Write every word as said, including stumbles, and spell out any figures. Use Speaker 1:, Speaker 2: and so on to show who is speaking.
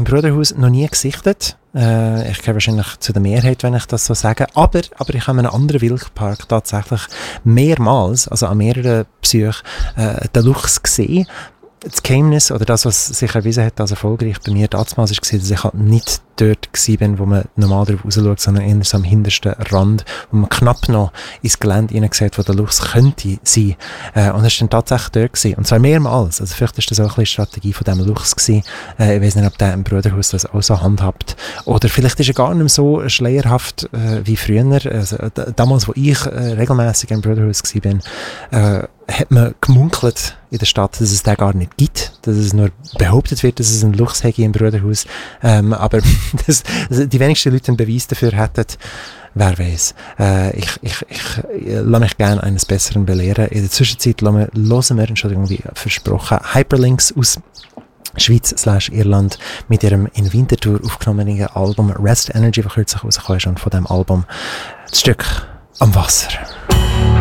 Speaker 1: im Bruderhaus noch nie gesichtet. Äh, ich gehöre wahrscheinlich zu der Mehrheit, wenn ich das so sage. Aber, aber ich habe in einem anderen Wildpark tatsächlich mehrmals, also an mehreren Besuchen, äh, den Luchs gesehen. Das Geheimnis, oder das, was sich erwiesen hat als erfolgreich bei mir damals, war, dass ich halt nicht dort war, wo man normal drauf raus schaut, sondern eher so am hintersten Rand, wo man knapp noch ins Gelände hineinsieht, wo der Luchs könnte sein. Äh, und er war dann tatsächlich dort gewesen. Und zwar mehrmals. Also vielleicht war das auch ein bisschen die Strategie von diesem Luchs gewesen. Äh, ich weiß nicht, ob der im Bruderhaus das auch so handhabt. Oder vielleicht ist er gar nicht mehr so schleierhaft äh, wie früher. Also, d- damals, wo ich äh, regelmässig im Bruderhaus war, äh, hat man gemunkelt in der Stadt, dass es den gar nicht gibt, dass es nur behauptet wird, dass es einen Luchs hätte im Bruderhaus. Ähm, aber das, also die wenigsten Leute einen Beweis dafür hätten, wer weiß. Äh, ich ich, ich äh, lasse mich gerne eines Besseren belehren. In der Zwischenzeit hören wir, Entschuldigung, wie versprochen, Hyperlinks aus Schweiz slash Irland mit ihrem in Winterthur aufgenommenen Album Rest Energy, das kürzlich rausgekommen ist, und von diesem Album das Stück Am Wasser.